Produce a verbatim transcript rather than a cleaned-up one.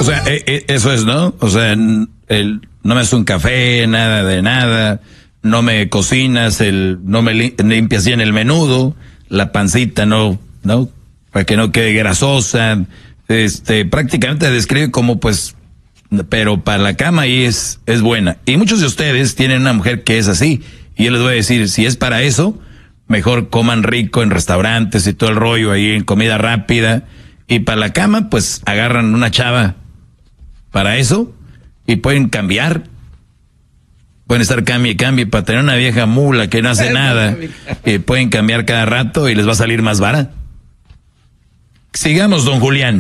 O sea, eh, eh, eso es, ¿no? O sea, el, no me haces un café, nada de nada, no me cocinas, el, no me li- limpias bien el menudo, la pancita no, ¿no? Para que no quede grasosa, este, prácticamente describe como pues, pero para la cama ahí es, es buena. Y muchos de ustedes tienen una mujer que es así, y yo les voy a decir, si es para eso, mejor coman rico en restaurantes y todo el rollo ahí en comida rápida. Y para la cama, pues agarran una chava para eso y pueden cambiar. Pueden estar cambie y cambie para tener una vieja mula que no hace nada. Y pueden cambiar cada rato y les va a salir más vara. Sigamos, don Julián.